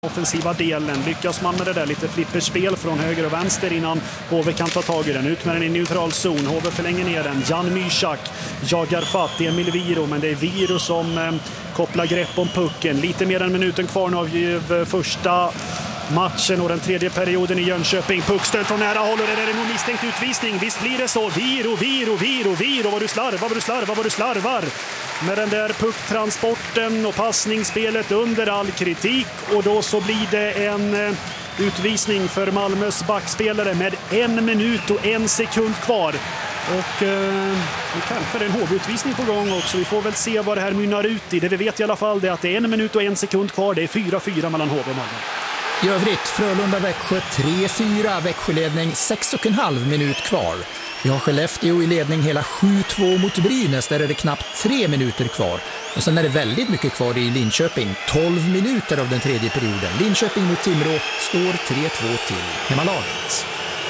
offensiva delen. Lyckas man med det där lite flipperspel från höger och vänster innan HV kan ta tag i den. Ut med den i neutral zon. HV förlänger ner den. Jan Mysak jagar fatt. Emil Viro, men det är Viro som kopplar grepp om pucken. Lite mer än minuten kvar nu av första matchen och den tredje perioden i Jönköping. Puckstöd från nära håll och det är en misstänkt utvisning. Visst blir det så. Viro. Vad du slarvar. Med den där pucktransporten och passningsspelet under all kritik. Och då så blir det en utvisning för Malmös backspelare med 1 minut och 1 sekund kvar. Och vi kanske är en HV-utvisning på gång också. Vi får väl se vad det här mynnar ut i. Det vi vet i alla fall är att det är 1 minut och 1 sekund kvar. Det är 4-4 mellan HV och Malmö. I övrigt Frölunda-Växjö 3-4, Växjöledning 6,5 minut kvar. Vi har Skellefteå i ledning hela 7-2 mot Brynäs, där är det knappt 3 minuter kvar. Och sen är det väldigt mycket kvar i Linköping, 12 minuter av den tredje perioden. Linköping mot Timrå står 3-2 till hemmalaget.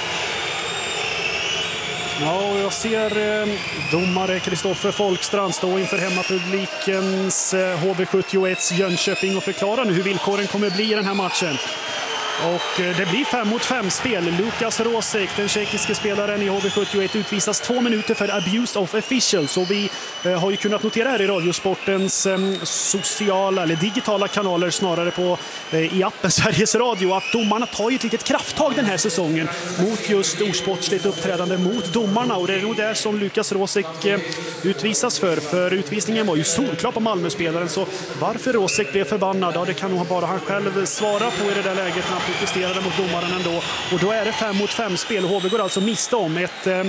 Ja, och jag ser domare Kristoffer Folkstrand stå inför hemmapublikens HV71 Jönköping och förklara nu hur villkoren kommer bli i den här matchen. Och det blir 5-mot-5-spel. Lukas Rosek, den tjeckiske spelaren i HV71, utvisas 2 minuter för abuse of officials. Och vi har ju kunnat notera här i Radiosportens sociala eller digitala kanaler snarare på i appen Sveriges Radio att domarna tar ju ett litet krafttag den här säsongen mot just osportsligt uppträdande mot domarna. Och det är nog där som Lukas Rosek utvisas för utvisningen var ju solklar på Malmö-spelaren. Så varför Rosek blev förbannad, ja, det kan nog bara han själv svara på i det där läget när han protesterade mot domaren ändå. Och då är det 5-mot-5-spel. HV går alltså miste om ett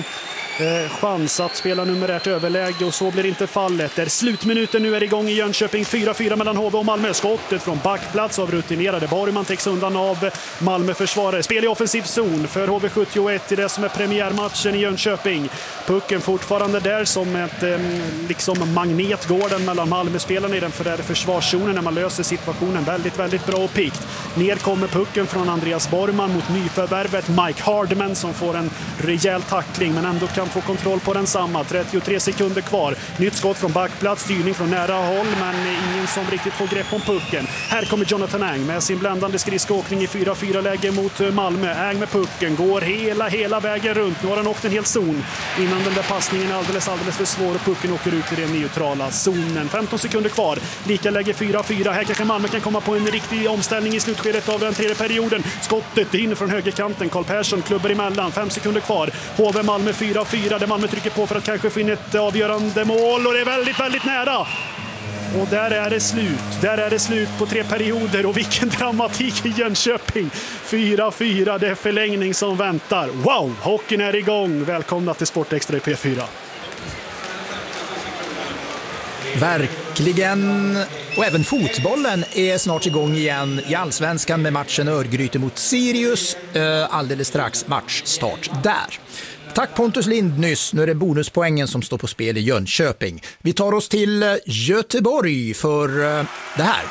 chans att spela numerärt överläge och så blir inte fallet. Där slutminuten nu är igång i Jönköping. 4-4 mellan HV och Malmö. Skottet från backplats av rutinerade Borgman täcks undan av Malmö-försvarare. Spel i offensiv zon för HV71 i det som är premiärmatchen i Jönköping. Pucken fortfarande där som ett liksom magnetgården mellan Malmö-spelarna i den försvarszonen när man löser situationen väldigt, väldigt bra och pikt. Ner kommer pucken från Andreas Borgman mot nyförvärvet Mike Hardman som får en rejäl tackling men ändå kan få kontroll på den samma. 33 sekunder kvar. Nytt skott från backplats, styrning från nära håll men ingen som riktigt får grepp om pucken. Här kommer Jonathan Ang med sin bländande skridskåkning i 4-4-läge mot Malmö. Ang med pucken, går hela vägen runt. Nu har han åkt en hel zon innan den där passningen är alldeles för svår och pucken åker ut i den neutrala zonen. 15 sekunder kvar. Lika läge 4-4. Här kanske Malmö kan komma på en riktig omställning i slutskedet av den tredje perioden. Skottet in från högerkanten. Karl Persson klubbar emellan. 5 sekunder kvar. HV Malmö 4-4 där Malmö trycker på för att kanske få in ett avgörande mål och det är väldigt, väldigt nära. Och där är det slut. Där är det slut på 3 perioder och vilken dramatik i Jönköping. 4-4, det är förlängning som väntar. Wow, hockeyn är igång. Välkomna till Sportextra i P4. Verkligen. Och även fotbollen är snart igång igen i Allsvenskan med matchen Örgryte mot Sirius. Alldeles strax matchstart där. Tack Pontus Lind nyss. Nu är det bonuspoängen som står på spel i Jönköping. Vi tar oss till Göteborg för det här.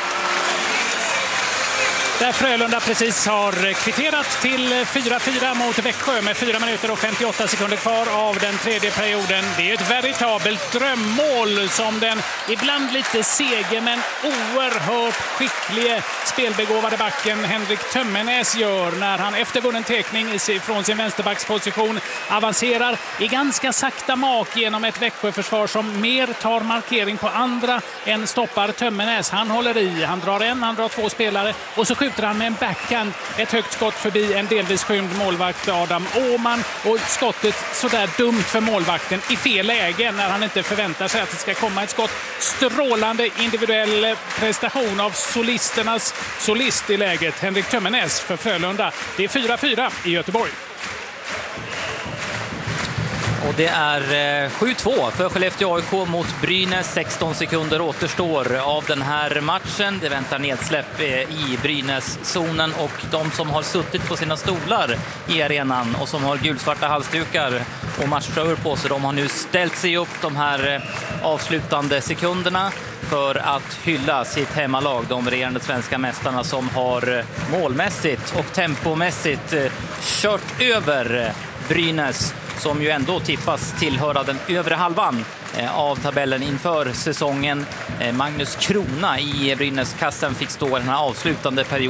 Där Frölunda precis har kvitterat till 4-4 mot Växjö med 4 minuter och 58 sekunder kvar av den tredje perioden. Det är ett veritabelt drömmål som den ibland lite sege men oerhört skicklige spelbegåvade backen Henrik Tömmernes gör när han efter vunnen tekning från sin vänsterbacksposition avancerar i ganska sakta mak genom ett Växjöförsvar som mer tar markering på andra än stoppar Tömmernes. Han håller i, han drar 2 spelare och så skjuter han med en backhand ett högt skott förbi en delvis skymd målvakt Adam Åman och skottet sådär dumt för målvakten i fel läge när han inte förväntar sig att det ska komma ett skott. Strålande individuell prestation av solisternas solist i läget, Henrik Tömmernes för Frölunda. Det är 4-4 i Göteborg. Och det är 7-2 för Skellefteå AIK mot Brynäs. 16 sekunder återstår av den här matchen. Det väntar nedsläpp i Brynäs-zonen och de som har suttit på sina stolar i arenan och som har gulsvarta halsdukar och matchtröjor på sig, de har nu ställt sig upp de här avslutande sekunderna för att hylla sitt hemmalag, de regerande svenska mästarna som har målmässigt och tempomässigt kört över Brynäs som ju ändå tippas tillhöra den övre halvan av tabellen inför säsongen. Magnus Krona i Brynäs-kassen fick stå den här avslutande perioden.